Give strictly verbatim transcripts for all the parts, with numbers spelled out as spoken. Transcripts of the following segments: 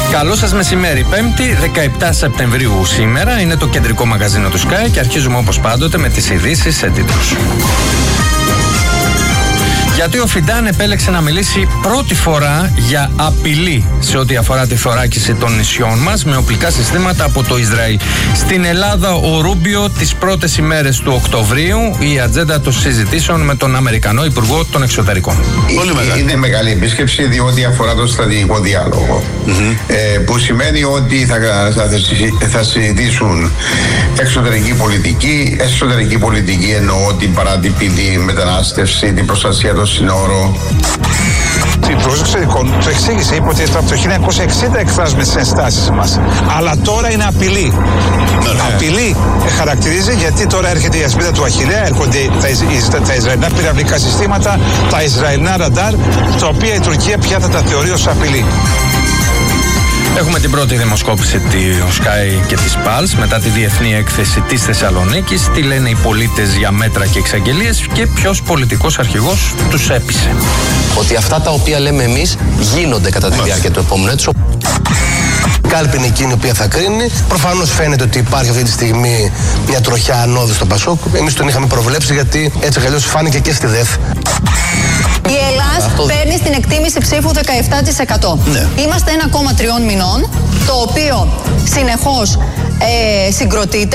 Καλό σας μεσημέρι. Πέμπτη, δεκαεπτά Σεπτεμβρίου σήμερα. Είναι το κεντρικό μαγαζίνο του Sky και αρχίζουμε όπως πάντοτε με τις ειδήσεις σε τίτλους. Γιατί ο Φιντάν επέλεξε να μιλήσει πρώτη φορά για απειλή σε ό,τι αφορά τη θωράκιση των νησιών μας με οπλικά συστήματα από το Ισραήλ. Στην Ελλάδα ο Ρούμπιο τις πρώτες ημέρες του Οκτωβρίου, η ατζέντα των συζητήσεων με τον Αμερικανό Υπουργό των Εξωτερικών. Πολύ μεγάλη. Είναι μεγάλη επίσκεψη διότι αφορά το στρατηγικό διάλογο. Mm-hmm. Ε, που σημαίνει ότι θα, θα, θα συζητήσουν εξωτερική πολιτική, εσωτερική πολιτική, εννοώ την παράτυπη, τη μετανάστευση, την προστασία των συνόρων. Ο Υπουργός Εξωτερικών το εξήγησε, είπε ότι από το χίλια εννιακόσια εξήντα εκφράζουμε τις ενστάσεις μας. Αλλά τώρα είναι απειλή. Ναι. Απειλή χαρακτηρίζει γιατί τώρα έρχεται η ασπίδα του Αχιλλέα, έρχονται τα, τα Ισραηλινά πυραυλικά συστήματα, τα Ισραηλινά ραντάρ, τα οποία η Τουρκία πια θα τα θεωρεί ως απειλή. Έχουμε την πρώτη δημοσκόπηση του Sky και της Pulse μετά τη διεθνή έκθεση της Θεσσαλονίκης. Τι λένε οι πολίτες για μέτρα και εξαγγελίες και ποιος πολιτικός αρχηγός τους έπεισε. Ότι αυτά τα οποία λέμε εμείς γίνονται κατά τη διάρκεια του επόμενου έτους. Η κάλπη είναι εκείνη η οποία θα κρίνει. Προφανώς φαίνεται ότι υπάρχει αυτή τη στιγμή μια τροχιά ανόδου στο Πασόκ. Εμείς τον είχαμε προβλέψει γιατί έτσι αλλιώς φάνηκε και στη ΔΕΘ. Η Ελλάδα Αυτό... παίρνει στην εκτίμηση ψήφου δεκαεπτά τοις εκατό. Ναι. Είμαστε ένα κόμμα τριών μηνών, το οποίο συνεχώς ε, συγκροτείται.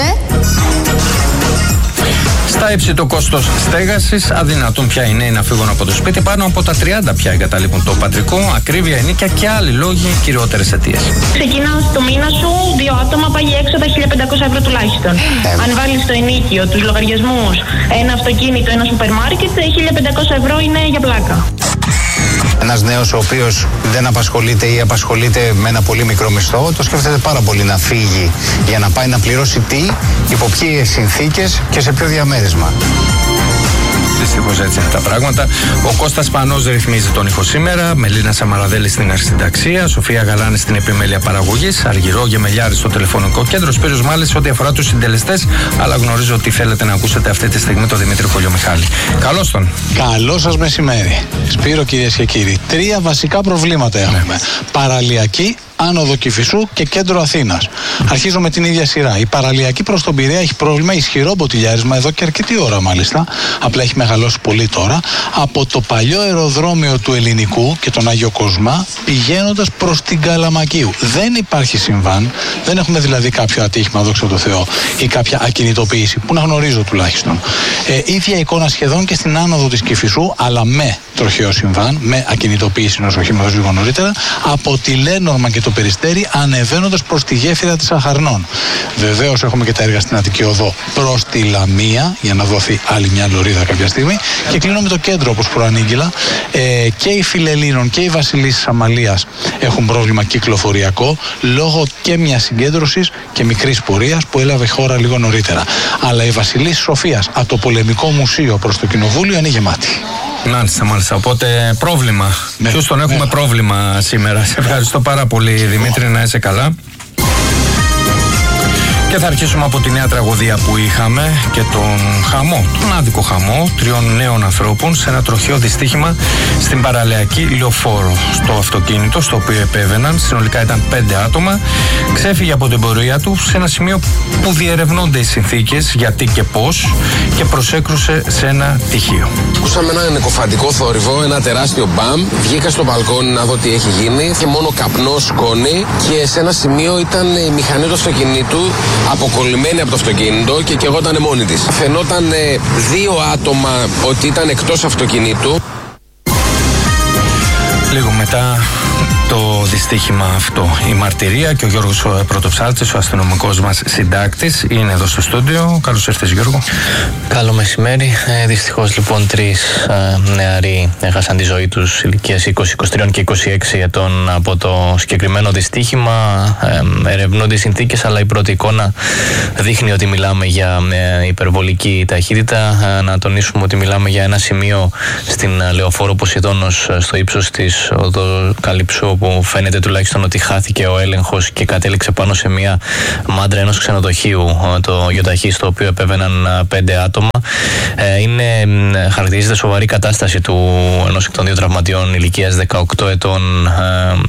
Στα ύψη το κόστος στέγασης, αδυνατούν πια οι νέοι να φύγουν από το σπίτι. Πάνω από τα τριάντα πια εγκαταλείπουν το πατρικό, ακρίβεια, ενίκια και άλλοι λόγοι, κυριότερες αιτίες. Ξεκινάς το μήνα σου, δύο άτομα, πάει έξω τα χίλια πεντακόσια ευρώ τουλάχιστον. Ε. Αν βάλεις στο ενίκιο, τους λογαριασμούς, ένα αυτοκίνητο, ένα σούπερ μάρκετ, χίλια πεντακόσια ευρώ είναι για πλάκα. Ένας νέος ο οποίος δεν απασχολείται ή απασχολείται με ένα πολύ μικρό μισθό, το σκέφτεται πάρα πολύ να φύγει για να πάει να πληρώσει τι, υπό ποιες συνθήκες και σε ποιο διαμέρισμα. Δυστυχώς έτσι είναι τα πράγματα. Ο Κώστας Πανός ρυθμίζει τον ήχο σήμερα. Μελίνα Σαμαραδέλη στην αρχισυνταξία. Σοφία Γαλάνη στην επιμέλεια παραγωγής. Αργυρό Γεμελιάρη στο τηλεφωνικό κέντρο. Σπύρος Μάλης ό,τι αφορά τους συντελεστές. Αλλά γνωρίζω ότι θέλετε να ακούσετε αυτή τη στιγμή τον Δημήτρη Χολιομιχάλη. Καλώς τον. Καλό σας μεσημέρι. Σπύρο, κυρίες και κύριοι. Τρία βασικά προβλήματα έχουμε. Ναι. Παραλιακή, άνοδο Κηφισού και κέντρο Αθήνας. Αρχίζω με την ίδια σειρά. Η παραλιακή προς τον Πειραιά έχει πρόβλημα, ισχυρό μποτιλιάρισμα εδώ και αρκετή ώρα μάλιστα. Απλά έχει μεγαλώσει πολύ τώρα. Από το παλιό αεροδρόμιο του Ελληνικού και τον Άγιο Κοσμά πηγαίνοντας προς την Καλαμακίου. Δεν υπάρχει συμβάν. Δεν έχουμε δηλαδή κάποιο ατύχημα, δόξα τω Θεώ, ή κάποια ακινητοποίηση που να γνωρίζω τουλάχιστον. Ε, ίδια εικόνα σχεδόν και στην άνοδο της Κηφισού, αλλά με τροχαίο συμβάν, με ακινητοποίηση ενός οχήματος λίγο νωρίτερα, από τη Λένορμα και το Περιστέρι ανεβαίνοντας προς τη γέφυρα της Αχαρνών. Βεβαίως έχουμε και τα έργα στην Αττική Οδό προς τη Λαμία για να δοθεί άλλη μια λωρίδα κάποια στιγμή και κλείνω με το κέντρο όπως προανήγγειλα. Ε, και οι Φιλελλήνων και οι Βασιλείς Αμαλίας έχουν πρόβλημα κυκλοφοριακό λόγω και μιας συγκέντρωσης και μικρής πορείας που έλαβε χώρα λίγο νωρίτερα. Αλλά η Βασιλής Σοφίας από το Πολεμικό Μουσείο προς το Κοινοβούλιο είναι γεμάτη. Μάλιστα, μάλιστα. Οπότε πρόβλημα. Ναι. Ποιος τον έχουμε ναι. πρόβλημα σήμερα. Σε ευχαριστώ πάρα πολύ, Δημήτρη, να είσαι καλά. Και θα αρχίσουμε από τη νέα τραγωδία που είχαμε και τον χαμό, τον άδικο χαμό τριών νέων ανθρώπων σε ένα τροχαίο δυστύχημα στην παραλιακή Λεωφόρο. Στο αυτοκίνητο στο οποίο επέβαιναν, συνολικά ήταν πέντε άτομα, ξέφυγε από την πορεία του σε ένα σημείο που διερευνώνται οι συνθήκες γιατί και πώς και προσέκρουσε σε ένα τυχείο. Ακούσαμε ένα νεκοφαντικό θόρυβο, ένα τεράστιο μπαμ. Βγήκα στο μπαλκόνι να δω τι έχει γίνει και μόνο καπνό, σκόνη και σε ένα σημείο ήταν η μηχανή του αυτοκινήτου αποκολλημένη από το αυτοκίνητο και καιγόταν μόνη της. Φαινόταν ε, δύο άτομα ότι ήταν εκτός αυτοκινήτου. Λίγο μετά το δυστύχημα αυτό, η μαρτυρία και ο Γιώργος Πρωτοψάλτης, ο αστυνομικός μας συντάκτης, είναι εδώ στο στούντιο. Καλώς ήρθες, Γιώργο. Καλό μεσημέρι. Ε, δυστυχώς λοιπόν τρεις ε, νεαροί έχασαν τη ζωή τους ηλικίας είκοσι, είκοσι τρία και είκοσι έξι ετών από το συγκεκριμένο δυστύχημα. Ε, ερευνούνται οι συνθήκες, αλλά η πρώτη εικόνα δείχνει ότι μιλάμε για ε, υπερβολική ταχύτητα. Ε, να τονίσουμε ότι μιλάμε για ένα σημείο στην Λεωφόρο Ποσειδώνος στο ύψος της Οδοκαλύψου, όπου φαίνεται τουλάχιστον ότι χάθηκε ο έλεγχος και κατέληξε πάνω σε μια μάντρα ενός ξενοδοχείου, το γιοταχή, στο οποίο επέβαιναν πέντε άτομα. Είναι, χαρακτηρίζεται σοβαρή κατάσταση του ενός εκ των δύο τραυματιών ηλικίας δεκαοκτώ ετών, ο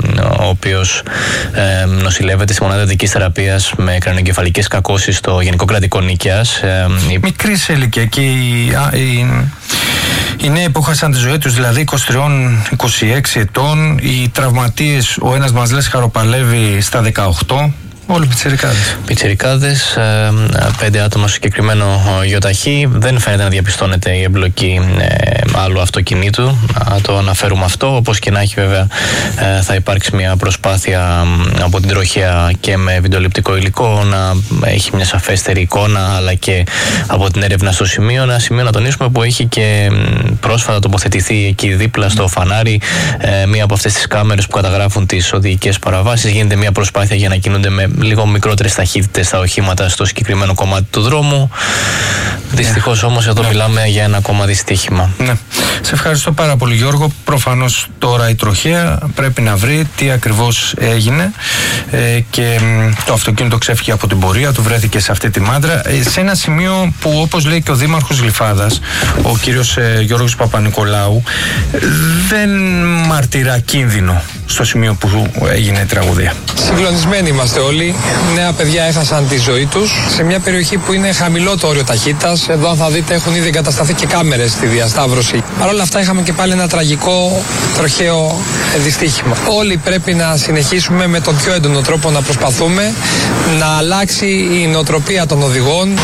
ο οποίος ε, νοσηλεύεται στη μονάδα ειδικής θεραπείας με κρανιογκεφαλικές κακώσεις στο Γενικό Κρατικό Νίκαιας. Ε, Μικρή σε ηλικία και οι, οι, οι νέοι που έχασαν τη ζωή τους, δηλαδή είκοσι τρία είκοσι έξι ετών, οι τραυματίες, ο ένας μας λες χαροπαλεύει στα δεκαοκτώ. Όλοι πιτσιρικάδες. Πιτσιρικάδες, ε, πέντε άτομα στο συγκεκριμένο γιοταχή. Δεν φαίνεται να διαπιστώνεται η εμπλοκή ε, άλλου αυτοκινήτου. Να το αναφέρουμε αυτό. Όπως και να έχει, βέβαια, ε, θα υπάρξει μια προσπάθεια από την τροχέα και με βιντεοληπτικό υλικό να έχει μια σαφέστερη εικόνα, αλλά και από την έρευνα στο σημείο. Ένα σημείο, να τονίσουμε, που έχει και πρόσφατα τοποθετηθεί εκεί δίπλα στο φανάρι ε, μία από αυτές τις κάμερες που καταγράφουν τις οδηγικές παραβάσεις. Γίνεται μια προσπάθεια για να κινούνται με λίγο μικρότερες ταχύτητες στα οχήματα στο συγκεκριμένο κομμάτι του δρόμου. Δυστυχώς ναι. όμως εδώ ναι. μιλάμε για ένα ακόμα δυστύχημα. Ναι. Σε ευχαριστώ πάρα πολύ, Γιώργο. Προφανώς τώρα η τροχέα πρέπει να βρει τι ακριβώς έγινε ε, και το αυτοκίνητο ξέφυγε από την πορεία του, βρέθηκε σε αυτή τη μάντρα ε, σε ένα σημείο που, όπως λέει και ο Δήμαρχος Γλυφάδας, ο κύριος ε, Γιώργος Παπα-Νικολάου, ε, δεν μαρτυρά κίνδυνο στο σημείο που έγινε η τραγωδία. Συγκλονισμένοι είμαστε όλοι. Νέα παιδιά έχασαν τη ζωή τους σε μια περιοχή που είναι χαμηλό το όριο ταχύτητας. Εδώ, αν θα δείτε, έχουν ήδη εγκατασταθεί και κάμερες στη διασταύρωση. Παρ' όλα αυτά, είχαμε και πάλι ένα τραγικό τροχαίο δυστύχημα. Όλοι πρέπει να συνεχίσουμε με τον πιο έντονο τρόπο να προσπαθούμε να αλλάξει η νοοτροπία των οδηγών.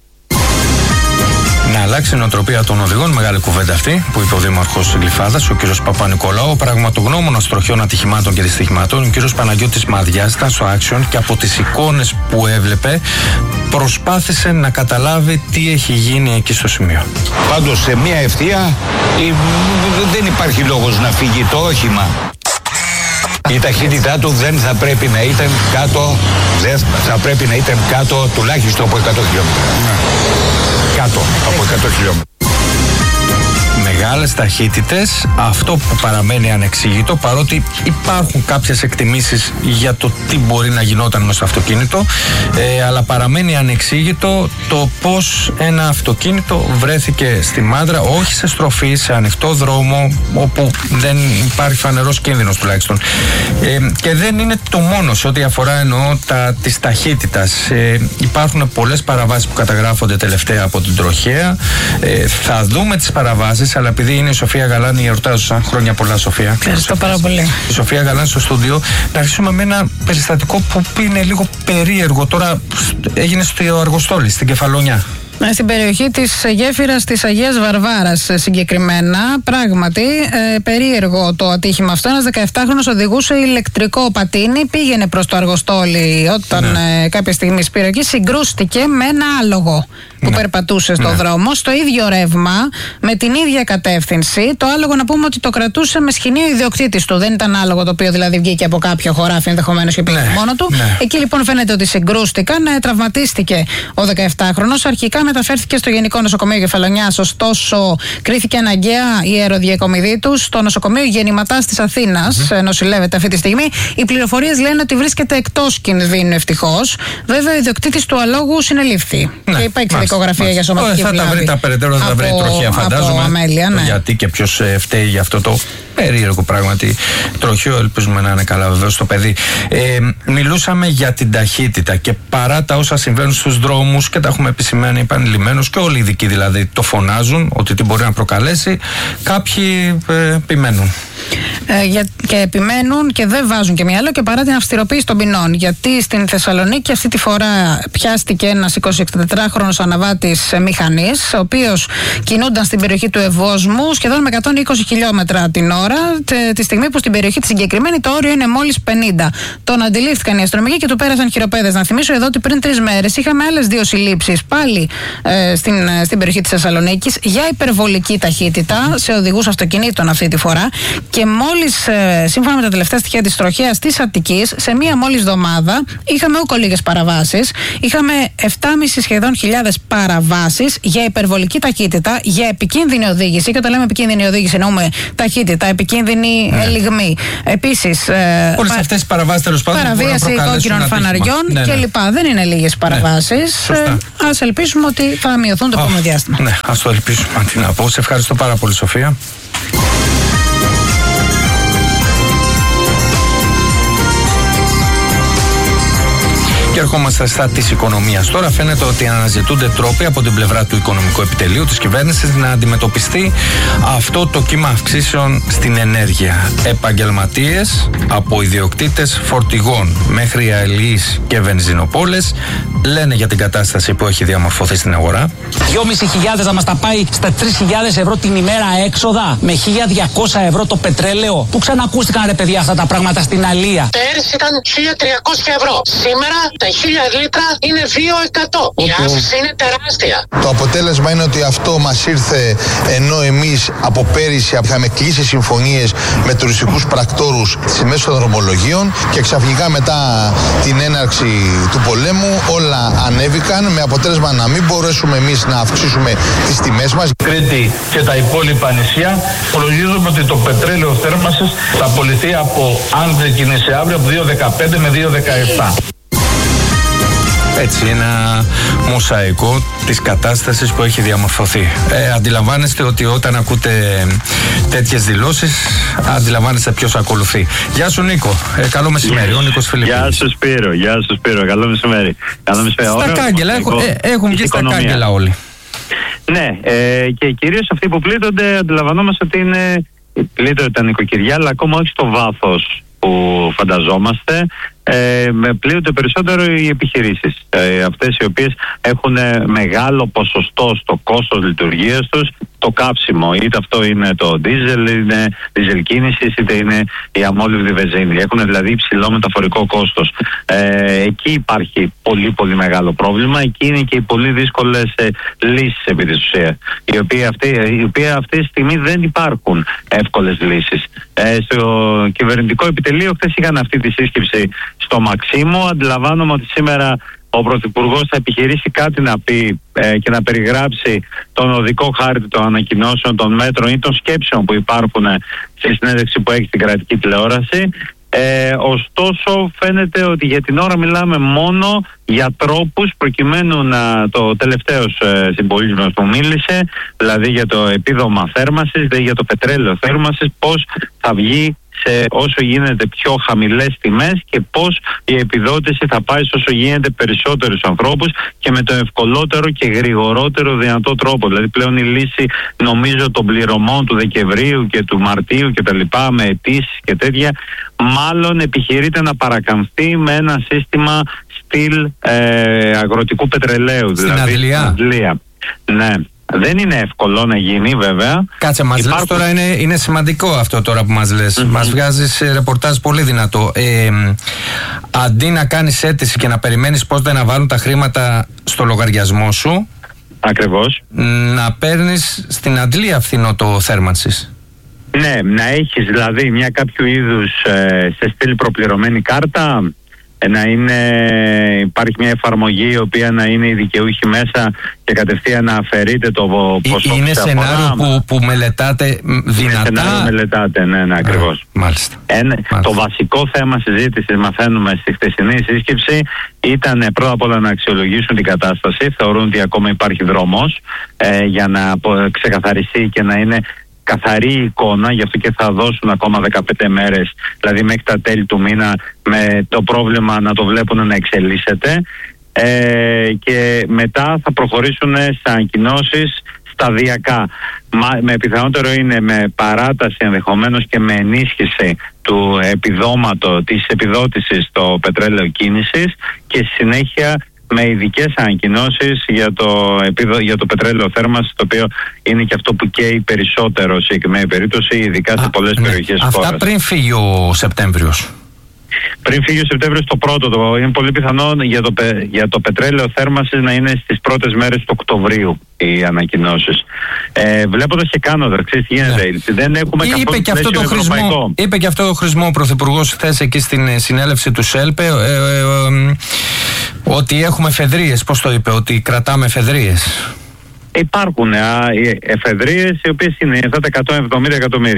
Να αλλάξει η νοοτροπία των οδηγών, μεγάλη κουβέντα αυτή που είπε ο Δήμαρχος Γλυφάδας, ο κ. Παπα-Νικολάου. Ο πραγματογνώμονας τροχαίων ατυχημάτων και δυστυχημάτων, ο κ. Παναγιώτης Μαδιάς, ήταν στο Action και από τις εικόνες που έβλεπε προσπάθησε να καταλάβει τι έχει γίνει εκεί στο σημείο. Πάντως, σε μια ευθεία δεν υπάρχει λόγος να φύγει το όχημα. Η ταχύτητά του δεν θα πρέπει να ήταν κάτω, δεν θα πρέπει να ήταν κάτω τουλάχιστον από εκατό χιλιόμετρα. Ναι. Κάτω από εκατό χιλιόμετρα. Μεγάλες ταχύτητες, αυτό που παραμένει ανεξήγητο, παρότι υπάρχουν κάποιες εκτιμήσεις για το τι μπορεί να γινόταν μες στο αυτοκίνητο, ε, αλλά παραμένει ανεξήγητο το πώς ένα αυτοκίνητο βρέθηκε στη μάντρα, όχι σε στροφή, σε ανοιχτό δρόμο, όπου δεν υπάρχει φανερός κίνδυνος τουλάχιστον. Ε, και δεν είναι το μόνο σε ό,τι αφορά, εννοώ, τα, της ταχύτητας. Ε, υπάρχουν πολλές παραβάσεις που καταγράφονται τελευταία από την τροχέα. Ε, θα δούμε τις παραβάσεις, αλλά επειδή είναι η Σοφία Γαλάνη, εορτάζουσα. Χρόνια πολλά, Σοφία. Ευχαριστώ πάρα πολύ. Η Σοφία Γαλάνη στο στούντιο. Να αρχίσουμε με ένα περιστατικό που είναι λίγο περίεργο. Τώρα έγινε στο Αργοστόλι, στην Κεφαλονιά. Στην περιοχή της γέφυρας της Αγίας Βαρβάρας συγκεκριμένα. Πράγματι, ε, περίεργο το ατύχημα αυτό. Ένας δεκαεφτάχρονος οδηγούσε ηλεκτρικό πατίνι, πήγαινε προς το Αργοστόλι όταν ναι. ε, κάποια στιγμή σπήρε εκεί, συγκρούστηκε με ένα άλογο που ναι. περπατούσε στο ναι. δρόμο, στο ίδιο ρεύμα, με την ίδια κατεύθυνση. Το άλογο, να πούμε ότι το κρατούσε με σχοινή ο ιδιοκτήτης του. Δεν ήταν άλογο το οποίο δηλαδή βγήκε από κάποιο χωράφι ενδεχομένως και πήγε ναι. μόνο του. Ναι. Εκεί λοιπόν φαίνεται ότι συγκρούστηκαν, ε, τραυματίστηκε ο δεκαεφτάχρονος. Αρχικά μεταφέρθηκε στο Γενικό Νοσοκομείο Κεφαλονιάς, ωστόσο κρίθηκε αναγκαία η αεροδιακομιδή του στο νοσοκομείο Γεννηματάς της Αθήνας. Mm-hmm. Νοσηλεύεται αυτή τη στιγμή. Οι πληροφορίες λένε ότι βρίσκεται εκτός κινδύνου, ευτυχώς. Βέβαια, ο ιδιοκτήτης του αλόγου συνελήφθη. Ναι, και υπήρξε δικογραφία για σωματική βλάβη. Θα τα βρει τα περαιτέρω, θα τα βρει τροχέα, φαντάζομαι. Αμέλεια, ναι. Γιατί και ποιος ε, φταίει για αυτό το περίεργο πράγματι τροχαίο. Ελπίζουμε να είναι καλά, βεβαίως, το παιδί. Ε, μιλούσαμε για την ταχύτητα και παρά τα όσα συμβαίνουν στους δρόμους και τα έχουμε επισημαίνει επανειλημμένως και όλοι οι ειδικοί δηλαδή το φωνάζουν ότι τι μπορεί να προκαλέσει, κάποιοι ε, επιμένουν. Ε, για, και επιμένουν και δεν βάζουν και μυαλό και παρά την αυστηροποίηση των ποινών. Γιατί στην Θεσσαλονίκη αυτή τη φορά πιάστηκε ένας εικοσιτετράχρονος αναβάτης μηχανής, ο οποίος κινούνταν στην περιοχή του Ευόσμου σχεδόν με εκατόν είκοσι χιλιόμετρα την ώρα, τε, τη στιγμή που στην περιοχή τη συγκεκριμένη το όριο είναι μόλις πενήντα. Τον αντιλήφθηκαν οι αστυνομικοί και του πέρασαν χειροπέδες. Να θυμίσω εδώ ότι πριν τρεις μέρες είχαμε άλλες δύο συλλήψεις πάλι ε, στην, στην περιοχή της Θεσσαλονίκης για υπερβολική ταχύτητα σε οδηγούς αυτοκινήτων αυτή τη φορά. Και μόλις, ε, σύμφωνα με τα τελευταία στοιχεία της τροχέας της Αττικής, σε μία μόλις εβδομάδα είχαμε ούκο λίγες παραβάσεις. Είχαμε επτά και μισό σχεδόν χιλιάδες παραβάσεις για υπερβολική ταχύτητα, για επικίνδυνη οδήγηση. Και όταν λέμε επικίνδυνη οδήγηση, εννοούμε ταχύτητα, επικίνδυνη ναι. ελιγμή. Επίσης, ε, όλες αυτές οι παραβάσεις, τέλος πάντων, παραβίαση κόκκινων φαναριών ναι, ναι. κλπ. Δεν είναι λίγες παραβάσεις. Ναι. Ε, ας ελπίσουμε ότι θα μειωθούν το επόμενο oh, διάστημα. Ναι, ας το ελπίσουμε. Τι να πω. Σε ευχαριστώ πάρα πολύ, Σοφία. Και ερχόμαστε στα της οικονομίας. Τώρα φαίνεται ότι αναζητούνται τρόποι από την πλευρά του οικονομικού επιτελείου της κυβέρνησης να αντιμετωπιστεί αυτό το κύμα αυξήσεων στην ενέργεια. Επαγγελματίες από ιδιοκτήτες φορτηγών μέχρι αλληλείς και βενζινοπόλες λένε για την κατάσταση που έχει διαμορφωθεί στην αγορά. δυόμισι χιλιάδες να μας τα πάει στα τρεις χιλιάδες ευρώ την ημέρα έξοδα, με χίλια διακόσια ευρώ το πετρέλαιο. Πού ξανακούστηκαν ρε παιδιά αυτά τα πράγματα στην αλία? Πέρυσι ήταν χίλια τριακόσια ευρώ. Σήμερα τα χίλια λίτρα είναι δύο εκατό. Η αύξηση είναι τεράστια. Το αποτέλεσμα είναι ότι αυτό μας ήρθε ενώ εμείς από πέρυσι είχαμε κλείσει συμφωνίες με τουριστικούς πρακτόρους στις τιμές των δρομολογίων και ξαφνικά μετά την έναρξη του πολέμου όλα ανέβηκαν με αποτέλεσμα να μην μπορέσουμε εμείς να αυξήσουμε τις τιμές μας. Κρήτη και τα υπόλοιπα νησιά υπολογίζουμε ότι το πετρέλαιο θέρμανσης θα απολυθεί από, αν ξεκινήσει αύριο, από δύο δεκαπέντε με δύο δεκαεπτά. Έτσι, ένα μοσαϊκό της κατάστασης που έχει διαμορφωθεί. Ε, αντιλαμβάνεστε ότι όταν ακούτε τέτοιες δηλώσεις, αντιλαμβάνεστε ποιος ακολουθεί. Γεια σου Νίκο, ε, καλό μεσημέρι. Ο Νίκος Φιλιππίδης. Γεια σου Σπύρο, γεια σου Σπύρο, καλό μεσημέρι. Καλό μεσημέρι. Στα Ωραίο, κάγκελα, έχουν, ε, έχουν βγει στα κάγκελα όλοι. Ναι, ε, και κυρίως αυτοί που πλήττονται αντιλαμβανόμαστε ότι είναι πλήττονται τα νοικοκυριά, αλλά ακόμα όχι στο βάθος που φανταζόμαστε. Ε, πλήττονται περισσότερο οι επιχειρήσεις, ε, αυτές οι οποίες έχουν μεγάλο ποσοστό στο κόστος λειτουργίας τους το κάψιμο, είτε αυτό είναι το ντίζελ, είναι ντίζελ κίνησης, είτε είναι η αμόλυβδη βενζίνη. Έχουν δηλαδή υψηλό μεταφορικό κόστος. Ε, εκεί υπάρχει πολύ πολύ μεγάλο πρόβλημα. Εκεί είναι και οι πολύ δύσκολες ε, λύσεις επί της ουσίας, οι οποίες αυτή, οι οποίες αυτή τη στιγμή δεν υπάρχουν εύκολες λύσεις. Ε, στο κυβερνητικό επιτελείο χθες είχαν αυτή τη σύσκεψη στο Μαξίμου. Αντιλαμβάνομαι ότι σήμερα ο Πρωθυπουργός θα επιχειρήσει κάτι να πει ε, και να περιγράψει τον οδικό χάρτη των ανακοινώσεων, των μέτρων ή των σκέψεων που υπάρχουν στη συνέντευξη που έχει στην κρατική τηλεόραση. Ε, ωστόσο φαίνεται ότι για την ώρα μιλάμε μόνο για τρόπους προκειμένου να, το τελευταίος ε, συμπολίτης μας που μίλησε, δηλαδή για το επίδομα θέρμανσης, δηλαδή για το πετρέλαιο θέρμανσης, πώς θα βγει σε όσο γίνεται πιο χαμηλές τιμές και πώς η επιδότηση θα πάει σε όσο γίνεται περισσότερους ανθρώπους και με το ευκολότερο και γρηγορότερο δυνατό τρόπο. Δηλαδή πλέον η λύση νομίζω των πληρωμών του Δεκεμβρίου και του Μαρτίου και τα λοιπά με αιτήσεις και τέτοια μάλλον επιχειρείται να παρακαμφθεί με ένα σύστημα στυλ ε, αγροτικού πετρελαίου. Στην δηλαδή, Αντλία. Αντλία. Ναι. Δεν είναι εύκολο να γίνει βέβαια. Κάτσε, μας Υπάρχουν... λες τώρα, είναι, είναι σημαντικό αυτό τώρα που μας λες. Mm-hmm. Μας βγάζεις ρεπορτάζ πολύ δυνατό. Ε, αντί να κάνεις αίτηση και να περιμένεις πότε να βάλουν τα χρήματα στο λογαριασμό σου, ακριβώς, να παίρνεις στην Αντλία φθηνό το θέρμανσης. Ναι, να έχεις δηλαδή μια κάποιο είδους ε, σε στυλ προπληρωμένη κάρτα, να είναι, υπάρχει μια εφαρμογή η οποία να είναι η δικαιούχη μέσα και κατευθείαν να αφαιρείτε το ποσό. Είναι σενάριο που, που μελετάτε δυνατά. Είναι σενάριο μελετάτε, ναι, ναι, ακριβώς. Α, μάλιστα. Εν, μάλιστα. Το βασικό θέμα συζήτησης, μαθαίνουμε στη χθεσινή σύσκεψη, ήταν πρώτα απ' όλα να αξιολογήσουν την κατάσταση. Θεωρούν ότι ακόμα υπάρχει δρόμος ε, για να ξεκαθαριστεί και να είναι καθαρή εικόνα, γι' αυτό και θα δώσουν ακόμα δεκαπέντε μέρες, δηλαδή μέχρι τα τέλη του μήνα, με το πρόβλημα να το βλέπουν να εξελίσσεται, ε, και μετά θα προχωρήσουν σε ανακοινώσεις σταδιακά. Μα, με πιθανότερο είναι με παράταση ενδεχομένως και με ενίσχυση του επιδόματο, της επιδότησης στο πετρέλαιο κίνησης και στη συνέχεια με ειδικές ανακοινώσεις για το, για το πετρέλαιο θέρμανσης, το οποίο είναι και αυτό που καίει περισσότερο σε συγκεκριμένη περίπτωση, ειδικά σε πολλές ναι. περιοχές της χώρας. Αυτά πριν φύγει ο Σεπτέμβριος. Πριν φύγει ο Σεπτέμβριος το πρώτο, το, είναι πολύ πιθανό για το, για το πετρέλαιο θέρμανσης να είναι στις πρώτες μέρες του Οκτωβρίου οι ανακοινώσεις. Ε, βλέποντας και κάνοντας, ξέρεις τι γίνεται, ναι. δεν έχουμε είπε καθόλου και αυτό το χρησμό, είπε και αυτό ο χρησμό ο Πρωθυπουργός χθες εκεί στην συνέλευση του ΣΕΛΠΕ, ε, ε, ε, ε, ότι έχουμε εφεδρείες, πώς το είπε, ότι κρατάμε εφεδρείες. Υπάρχουν εφεδρείες οι οποίες είναι αυτά τα εκατόν εβδομήντα εκατομμύρια.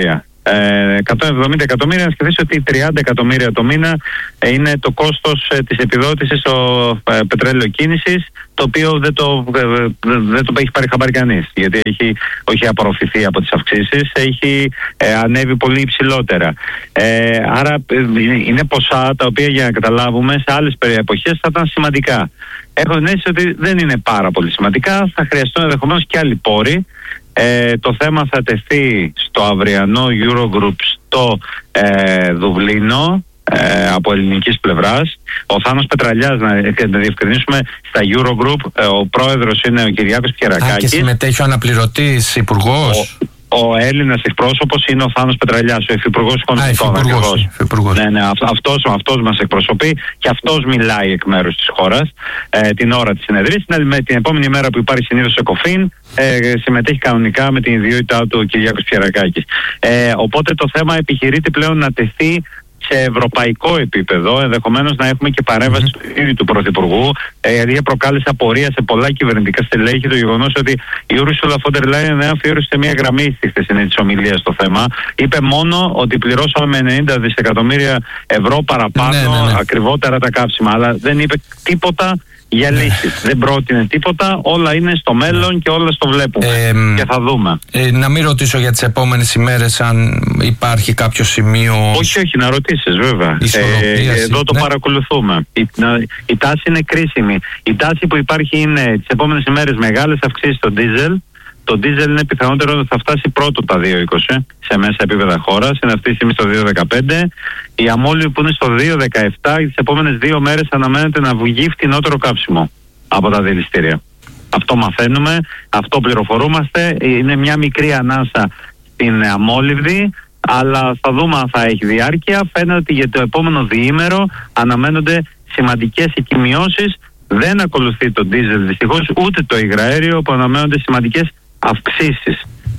Ε, εκατόν εβδομήντα εκατομμύρια, να σκεφτείς ότι τριάντα εκατομμύρια το μήνα ε, είναι το κόστος ε, της επιδότησης στο ε, πετρέλαιο κίνησης, το οποίο δεν το, ε, δεν το έχει πάρει χαμπάρι κανείς, γιατί έχει, όχι απορροφηθεί από τις αυξήσεις, έχει ε, ανέβει πολύ υψηλότερα. Ε, άρα ε, είναι ποσά τα οποία, για να καταλάβουμε, σε άλλες εποχές θα ήταν σημαντικά. Έχω την αίσθηση ότι δεν είναι πάρα πολύ σημαντικά, θα χρειαστούν ενδεχομένως και άλλοι πόροι. Ε, το θέμα θα τεθεί στο αυριανό Eurogroup στο ε, Δουβλίνο ε, από ελληνικής πλευράς. Ο Θάνος Πετραλιάς, να, να διευκρινίσουμε, στα Eurogroup ε, ο πρόεδρος είναι ο Κυριάκος Πιερακάκης. Α, και συμμετέχει ο αναπληρωτής υπουργός. Ο, ο Έλληνας εκπρόσωπος είναι ο Θάνος Πετραλιάς, ο υφυπουργός οικονομικών. Ναι, ναι, αυτός, αυτός μας εκπροσωπεί και αυτός μιλάει εκ μέρους της χώρας ε, την ώρα της συνεδρίας. Με την επόμενη μέρα που υπάρχει συνήθως ΕΚΟΦΗΝ, ε, συμμετέχει κανονικά με την ιδιότητά του ο Κυριάκος Πιερακάκης. Ε, οπότε το θέμα επιχειρείται πλέον να τεθεί σε ευρωπαϊκό επίπεδο, ενδεχομένως να έχουμε και παρέμβαση mm-hmm. του ίδιου του Πρωθυπουργού, ε, γιατί προκάλεσε απορία σε πολλά κυβερνητικά στελέχη το γεγονός ότι η Ursula von der Leyen δεν αφιέρωσε μια γραμμή στη χθεσινή της ομιλία στο θέμα. Είπε μόνο ότι πληρώσαμε ενενήντα δισεκατομμύρια ευρώ παραπάνω, ναι, ναι, ναι. ακριβότερα τα καύσιμα, αλλά δεν είπε τίποτα για λύσεις. Δεν πρότεινε τίποτα, όλα είναι στο μέλλον και όλα στο βλέπουμε ε, και θα δούμε. Ε, να μην ρωτήσω για τις επόμενες ημέρες αν υπάρχει κάποιο σημείο... Όχι, όχι, να ρωτήσεις βέβαια. Ε, εδώ το ναι. παρακολουθούμε. Η, η τάση είναι κρίσιμη. Η τάση που υπάρχει είναι τις επόμενες ημέρες μεγάλες αυξήσεις στο ντίζελ. Το ντίζελ είναι πιθανότερο ότι θα φτάσει πρώτο τα δύο είκοσι σε μέσα επίπεδα χώρας. Είναι αυτή τη στιγμή στο δύο δεκαπέντε. Η αμόλυβη που είναι στο δύο δεκαεπτά, τις επόμενες δύο μέρες αναμένεται να βγει φτηνότερο κάψιμο από τα δηληστήρια. Αυτό μαθαίνουμε, αυτό πληροφορούμαστε. Είναι μια μικρή ανάσα στην αμόλυβη, αλλά θα δούμε αν θα έχει διάρκεια. Φαίνεται ότι για το επόμενο διήμερο αναμένονται σημαντικές εκκημιώσεις. Δεν ακολουθεί το ντίζελ δυστυχώς, ούτε το υγραέριο, που αναμένονται σημαντικές αυξήσεις.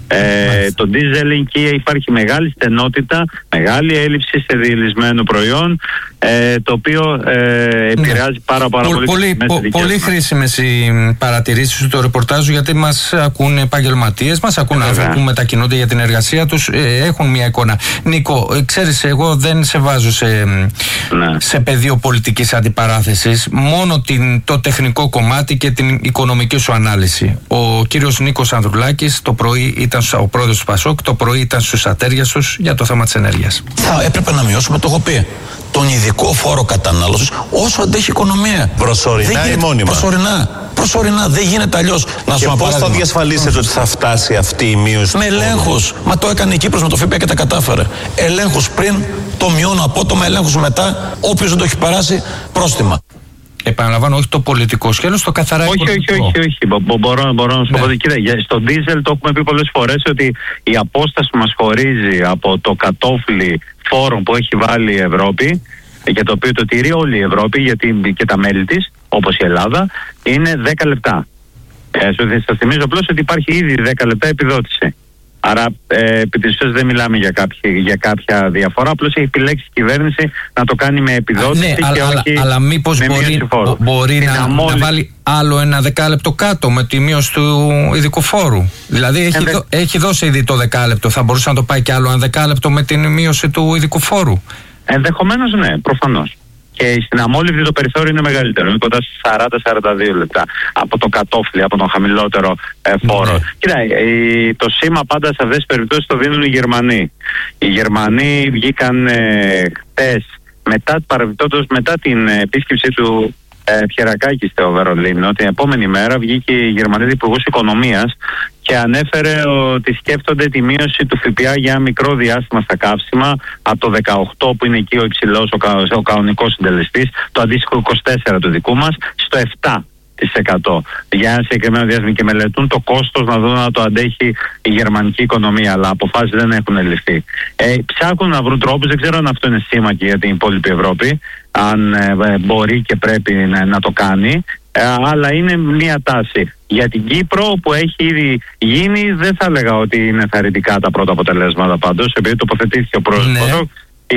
Ε, το ντίζελ εκεί υπάρχει μεγάλη στενότητα, μεγάλη έλλειψη σε διελυσμένο προϊόν, ε, το οποίο ε, επηρεάζει ναι. πάρα, πάρα πολύ. Πολύ, πο, πολύ χρήσιμες οι παρατηρήσεις του, το ρεπορτάζ, γιατί μας ακούν επαγγελματίες, μας ακούν άνθρωποι που μετακινούνται για την εργασία τους, ε, έχουν μια εικόνα. Νίκο, ε, ξέρεις, εγώ δεν σε βάζω σε, ναι. σε πεδίο πολιτικής αντιπαράθεσης, μόνο την, το τεχνικό κομμάτι και την οικονομική σου ανάλυση. Ο κύριος Νίκος Ανδρουλάκης το πρωί ήταν ο πρόεδρος του ΠΑΣΟΚ, το πρωί ήταν στους ατέριαστους για το θέμα της ενέργειας. Θα έπρεπε να μειώσουμε, το έχω πει, τον ειδικό φόρο κατανάλωσης όσο αντέχει η οικονομία. Προσωρινά ή μόνιμα? Προσωρινά. Προσωρινά. Δεν γίνεται αλλιώς. Να και πώς θα διασφαλίσετε ότι θα φτάσει αυτή η μείωση? Με ελέγχους. Μα το έκανε η Κύπρος με το ΦΠΑ και τα κατάφερε. Ελέγχους πριν, το μειώνω απότομα, ελέγχους μετά. Όποιος δεν το έχει περάσει, πρόστιμα. Επαναλαμβάνω, όχι το πολιτικό σκέλος, το καθαρά όχι, οικονομικό. Όχι, όχι, όχι. Μπο, μπορώ, μπορώ να σου πω. Ναι. Κοίτα, στο ντίζελ το έχουμε πει πολλές φορές ότι η απόσταση που μας χωρίζει από το κατόφλι φόρων που έχει βάλει η Ευρώπη, για το οποίο το τηρεί όλη η Ευρώπη, γιατί και τα μέλη της, όπως η Ελλάδα, είναι δέκα λεπτά. Ε, σας θυμίζω απλώς ότι υπάρχει ήδη δέκα λεπτά επιδότηση. Άρα, ε, επί της ουσίας δεν μιλάμε για κάποια, για κάποια διαφορά. Απλώς έχει επιλέξει η κυβέρνηση να το κάνει με επιδότηση. Ναι, και αλλά, όχι αλλά μήπως με μπορεί, μπορεί να, αμόλυ... να βάλει άλλο ένα δεκάλεπτο κάτω με τη μείωση του ειδικού φόρου. Δηλαδή έχει, Ενδε... δω, έχει δώσει ήδη το δεκάλεπτο. Θα μπορούσε να το πάει και άλλο ένα δεκάλεπτο με την μείωση του ειδικού φόρου. Ενδεχομένως ναι, προφανώς. Και στην αμόλυβη το περιθώριο είναι μεγαλύτερο. Είναι κοντά στις σαράντα με σαράντα δύο λεπτά από το κατόφλι, από τον χαμηλότερο ε, φόρο. Ναι. Κοίτα, η, το σήμα πάντα σε αυτές τις περιπτώσεις το δίνουν οι Γερμανοί. Οι Γερμανοί βγήκαν ε, χτες, μετά, μετά την επίσκεψη του ε, Πιερακάκη στο Βερολίνο, την επόμενη μέρα βγήκε η Γερμανίδα Υπουργός Οικονομίας και ανέφερε ότι σκέφτονται τη μείωση του ΦΠΑ για ένα μικρό διάστημα στα καύσιμα από το δεκαοκτώ που είναι εκεί ο υψηλός, ο, κα, ο κανονικός συντελεστής, το αντίστοιχο είκοσι τέσσερα του δικού μας, στο επτά τοις εκατό για ένα συγκεκριμένο διάστημα, και μελετούν το κόστος να δουν να το αντέχει η γερμανική οικονομία, αλλά αποφάσεις δεν έχουν ληφθεί. Ε, ψάχνουν να βρουν τρόπους, δεν ξέρω αν αυτό είναι σήμα και για την υπόλοιπη Ευρώπη, αν ε, μπορεί και πρέπει να, να το κάνει, ε, αλλά είναι μια τάση. Για την Κύπρο που έχει ήδη γίνει, δεν θα έλεγα ότι είναι θαρρυντικά τα πρώτα αποτελέσματα πάντως, επειδή τοποθετήθηκε ο πρόεδρος. Ναι.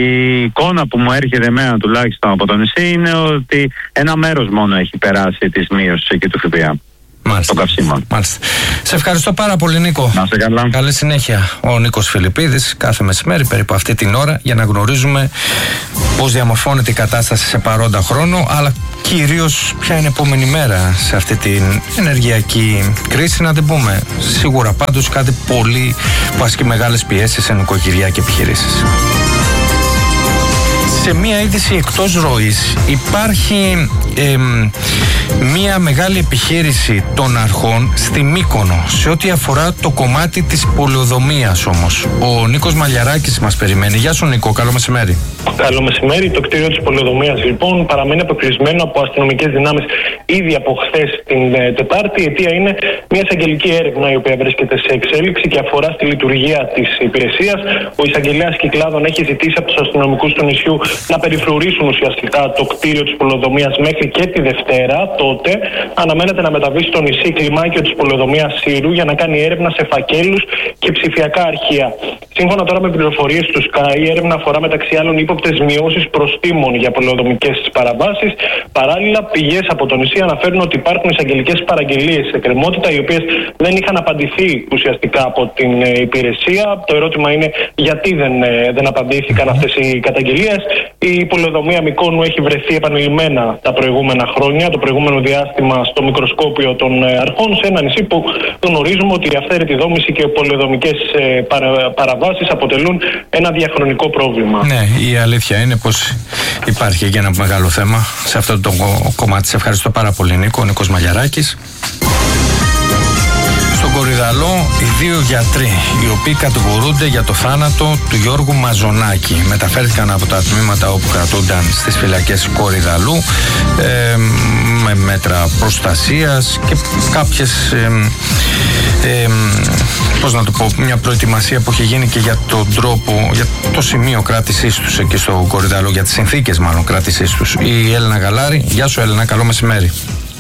Η εικόνα που μου έρχεται εμένα τουλάχιστον από το νησί είναι ότι ένα μέρος μόνο έχει περάσει της μείωσης εκεί του ΦΠΑ. των καυσίμων. Μάλιστα. Σε ευχαριστώ πάρα πολύ, Νίκο. Να είστε καλά. Καλή συνέχεια. Ο Νίκος Φιλιππίδης, κάθε μεσημέρι περίπου αυτή την ώρα, για να γνωρίζουμε πώς διαμορφώνεται η κατάσταση σε παρόντα χρόνο, αλλά κυρίως ποια είναι η επόμενη μέρα σε αυτή την ενεργειακή κρίση, να την πούμε. Σίγουρα πάντως κάτι πολύ που ασκεί μεγάλες πιέσεις σε νοικοκυριά και επιχειρήσεις. Σε μία είδηση εκτός ροής υπάρχει ε, μία μεγάλη επιχείρηση των αρχών στη Μύκονο σε ό,τι αφορά το κομμάτι της πολεοδομίας όμως. Ο Νίκος Μαλιαράκης μας περιμένει. Γεια σου, Νίκο, καλό μεσημέρι. Καλό μεσημέρι. Το κτίριο της πολεοδομίας λοιπόν παραμένει αποκλεισμένο από αστυνομικές δυνάμεις ήδη από χθες την ε, Τετάρτη. Η αιτία είναι μια εισαγγελική έρευνα η οποία βρίσκεται σε εξέλιξη και αφορά στη λειτουργία της υπηρεσίας. Ο εισαγγελέας Κυκλάδων έχει ζητήσει από τους αστυνομικούς του νησιού να περιφρουρήσουν ουσιαστικά το κτίριο της πολεοδομίας μέχρι και τη Δευτέρα. Τότε αναμένεται να μεταβεί στο νησί κλιμάκιο της πολεοδομίας Σύρου για να κάνει έρευνα σε φακέλους και ψηφιακά αρχεία. Σύμφωνα τώρα με πληροφορίες του Sky, η έρευνα αφορά μεταξύ άλλων ύποπτες μειώσεις προστίμων για πολεοδομικές παραβάσεις. Παράλληλα, πηγές από το νησί αναφέρουν ότι υπάρχουν εισαγγελικές παραγγελίες σε κρεμότητα, οι οποίες δεν είχαν απαντηθεί ουσιαστικά από την ε, υπηρεσία. Το ερώτημα είναι γιατί δεν, ε, δεν απαντήθηκαν αυτές οι καταγγελίες. Η πολεοδομία Μυκόνου έχει βρεθεί επανειλημμένα τα προηγούμενα χρόνια, το προηγούμενο διάστημα στο μικροσκόπιο των ε, αρχών, σε ένα νησί που γνωρίζουμε ότι η αυθαίρετη δόμηση και οι πολεοδομικές ε, παρα, παραβάσεις αποτελούν ένα διαχρονικό πρόβλημα. Ναι, η αλήθεια είναι πως υπάρχει και ένα μεγάλο θέμα σε αυτό το κομμάτι. Σε ευχαριστώ πάρα πολύ, Νίκο. Ο Νίκος Μαλιαράκης. Στον Κορυδαλό, οι δύο γιατροί οι οποίοι κατηγορούνται για το θάνατο του Γιώργου Μαζονάκη μεταφέρθηκαν από τα τμήματα όπου κρατούνταν στις φυλακές Κορυδαλού ε, με μέτρα προστασίας και κάποιες ε, ε, πώς να το πω, μια προετοιμασία που έχει γίνει και για τον τρόπο, για το σημείο κράτησής τους εκεί στο Κορυδαλό, για τις συνθήκες μάλλον κράτησής τους. Η Έλενα Γαλάρη. Γεια σου, Έλενα, καλό μεσημέρι.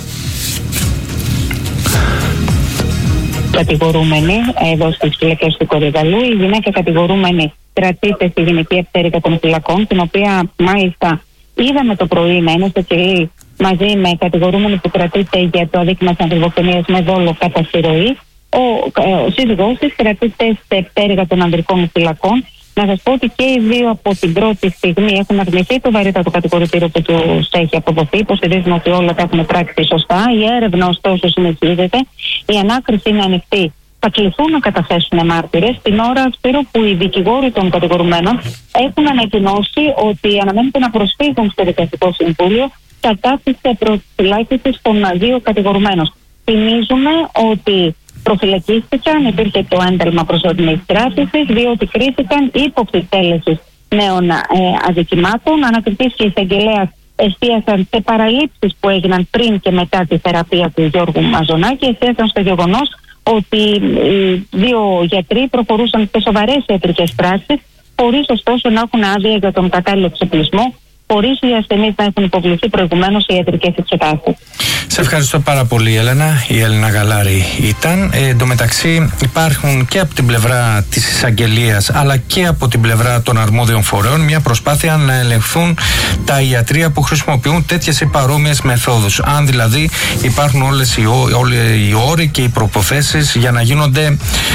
Κατηγορούμενη εδώ στις φυλακές του Κορυδαλού. Η γυναίκα κατηγορούμενη κρατείται στη Γενική Ευτέρικα των Φυλακών, την οποία μάλιστα είδαμε το πρωί να είναι στο κελί μαζί με κατηγορούμενη που κρατείται για το αδίκημα της ανδρικοκτονίας με δόλο κατά συρροή. Ο, ο σύζυγός της κρατείται σε Ευτέρικα των Ανδρικών Φυλακών. Να σας πω ότι και οι δύο από την πρώτη στιγμή έχουν αρνηθεί το βαρύτατο κατηγορητήριο που τους έχει αποδοθεί. Υποστηρίζουν ότι όλα τα έχουν πράξει σωστά. Η έρευνα, ωστόσο, συνεχίζεται. Η ανάκριση είναι ανοιχτή. Θα κληθούν να καταθέσουν μάρτυρες την ώρα Σπύρο, που οι δικηγόροι των κατηγορουμένων έχουν ανακοινώσει ότι αναμένεται να προσφύγουν στο Δικαστικό Συμβούλιο κατά της προφυλάκησης των δύο κατηγορουμένων. Θυμίζουμε ότι προφυλακίστηκαν, υπήρχε το ένταλμα προσωρινής κράτησης, διότι κρίθηκαν ύποπτοι τέλεσης νέων ε, αδικημάτων. Ανακριτής και εισαγγελέας εστίασαν σε παραλήψεις που έγιναν πριν και μετά τη θεραπεία του Γιώργου Μαζονάκη. Εστίασαν στο γεγονός ότι οι δύο γιατροί προχωρούσαν σε σοβαρές ιατρικές πράξεις, χωρίς ωστόσο να έχουν άδεια για τον κατάλληλο εξοπλισμό, χωρίς οι ασθενείς να έχουν υποβληθεί προηγουμένως σε ιατρικές εξετάσεις. Σε ευχαριστώ πάρα πολύ, Έλενα. Η Έλενα Γαλάρη ήταν. Ε, εν τω μεταξύ υπάρχουν και από την πλευρά της εισαγγελίας αλλά και από την πλευρά των αρμόδιων φορέων μια προσπάθεια να ελεγχθούν τα ιατρεία που χρησιμοποιούν τέτοιες ή παρόμοιες μεθόδους. Αν δηλαδή υπάρχουν όλες οι, όλοι οι όροι και οι προποθέσεις για να γίνονται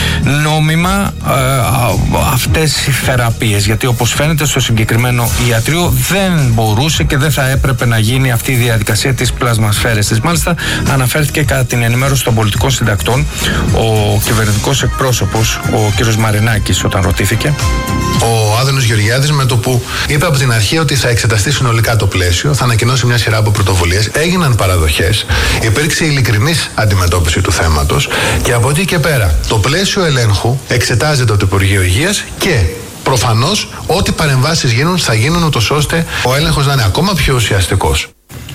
νόμιμα ε, αυτές οι θεραπείες. Γιατί όπως φαίνεται στο συγκεκριμένο ιατρείο δεν μπορούσε και δεν θα έπρεπε να γίνει αυτή η διαδικασία της πλασμασφαίρεσης. Μάλιστα, αναφέρθηκε κατά την ενημέρωση των πολιτικών συντακτών ο κυβερνητικός εκπρόσωπος, ο κ. Μαρινάκης, όταν ρωτήθηκε. Ο Άδωνος Γεωργιάδης, με το που είπε από την αρχή ότι θα εξεταστεί συνολικά το πλαίσιο, θα ανακοινώσει μια σειρά από πρωτοβουλίες. Έγιναν παραδοχές, υπήρξε ειλικρινής αντιμετώπιση του θέματος και από εκεί και πέρα το πλαίσιο ελέγχου εξετάζεται από το Υπουργείο Υγείας και προφανώς ό,τι παρεμβάσεις γίνουν θα γίνουν ούτως ώστε ο έλεγχος να είναι ακόμα πιο ουσιαστικός.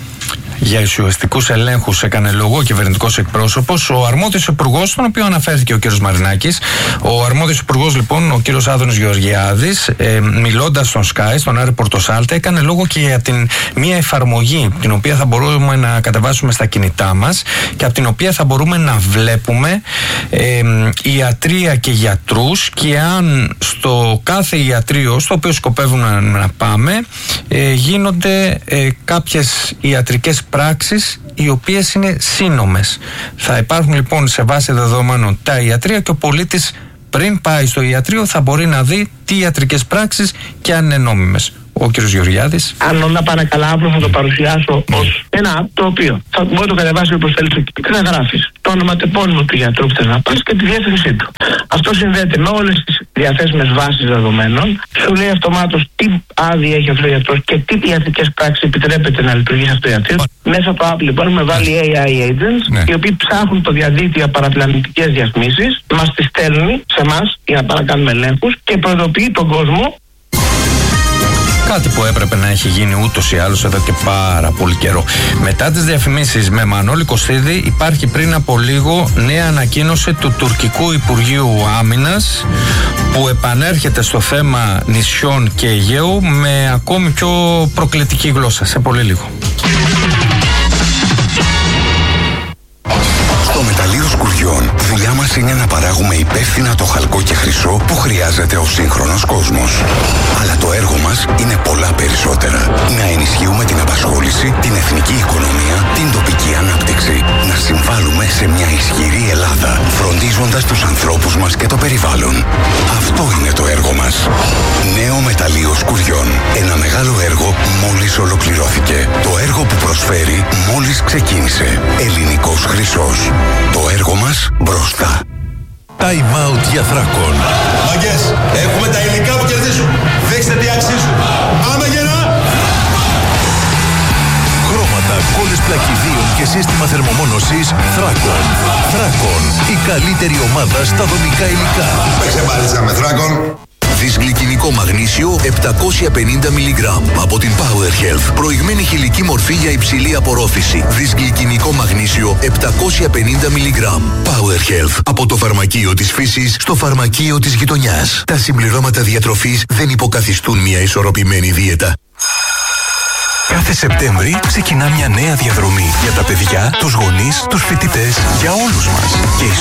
Για ουσιαστικούς ελέγχους έκανε λόγο ο κυβερνητικός εκπρόσωπος, ο αρμόδιος υπουργός, τον οποίο αναφέρθηκε ο κ. Μαρινάκης. Ο αρμόδιος υπουργός, λοιπόν, ο κ. Άδωνος Γεωργιάδης, ε, μιλώντας στον Sky, στον Άρη Πορτοσάλτε, έκανε λόγο και για την μία εφαρμογή την οποία θα μπορούμε να κατεβάσουμε στα κινητά μας και από την οποία θα μπορούμε να βλέπουμε ε, ιατρεία και γιατρούς, και αν στο κάθε ιατρείο στο οποίο σκοπεύουμε να, να πάμε ε, γίνονται ε, κάποιες ιατρικές πράξεις οι οποίες είναι σύνομες. Θα υπάρχουν λοιπόν σε βάση δεδομένων τα ιατρεία και ο πολίτης πριν πάει στο ιατρείο θα μπορεί να δει τι ιατρικές πράξεις και αν είναι νόμιμες. Ο κ. Γεωργιάδης. Αν όλα πάνε καλά, αύριο θα το παρουσιάσω ως ένα app το οποίο θα μπορεί να το κατεβάσει όπως θέλει και να γράφεις το όνομα τεπώνυμο του γιατρού που θες να πας και τη διεύθυνσή του. Αυτό συνδέεται με όλες τις διαθέσιμες βάσεις δεδομένων. Σου λέει αυτομάτως τι άδεια έχει αυτό ο γιατρός και τι ιατρικές πράξεις επιτρέπεται να λειτουργήσει αυτό το ιατρείο. Μέσα από app λοιπόν έχουμε βάλει έι άι agents, ναι. οι οποίοι ψάχνουν το διαδίκτυο για παραπλανητικές διαφημίσεις, μας τις στέλνει σε εμάς για να παρακάνουμε ελέγχους και προειδοποιεί τον κόσμο. Κάτι που έπρεπε να έχει γίνει ούτως ή άλλως εδώ και πάρα πολύ καιρό. Μετά τις διαφημίσεις με Μανώλη Κωστίδη υπάρχει πριν από λίγο νέα ανακοίνωση του τουρκικού Υπουργείου Άμυνας που επανέρχεται στο θέμα νησιών και Αιγαίου με ακόμη πιο προκλητική γλώσσα. Σε πολύ λίγο. Στο μεταλλείο Σκουριών, δουλειά μας είναι να παράγουμε υπεύθυνα το χαλκό και χρυσό που χρειάζεται ο σύγχρονος κόσμος. Αλλά το έργο μας είναι πολλά περισσότερα. Να ενισχύουμε την απασχόληση, την εθνική οικονομία, την τοπική ανάπτυξη. Να συμβάλλουμε σε μια ισχυρή Ελλάδα, φροντίζοντας τους ανθρώπους μας και το περιβάλλον. Αυτό είναι το έργο μας. Νέο μεταλλείο Σκουριών. Ένα μεγάλο έργο μόλις ολοκληρώθηκε. Το έργο που προσφέρει μόλις ξεκίνησε. Ελληνικός χρυσός. Το έργο μας μπροστά. Time out για Θράκον. Μαγκές, έχουμε τα υλικά που κερδίζουν. Δείξτε τι αξίζουν. Πάμε γερά! Χρώματα, κόλλες πλακιδίων και σύστημα θερμομόνωσης Θράκον. Θράκον, η καλύτερη ομάδα στα δομικά υλικά. Με ξεπάρισα με Θράκον. Δυσγλυκινικό μαγνήσιο επτακόσια πενήντα μιλιγκράμμ από την Power Health. Προηγμένη χηλική μορφή για υψηλή απορρόφηση. Δυσγλυκινικό μαγνήσιο επτακόσια πενήντα μιλιγκράμμ. Power Health. Από το φαρμακείο της φύσης στο φαρμακείο της γειτονιάς. Τα συμπληρώματα διατροφής δεν υποκαθιστούν μια ισορροπημένη δίαιτα. Κάθε Σεπτέμβρη ξεκινά μια νέα διαδρομή για τα παιδιά, τους γονείς, τους φοιτητές, για όλους μας. Και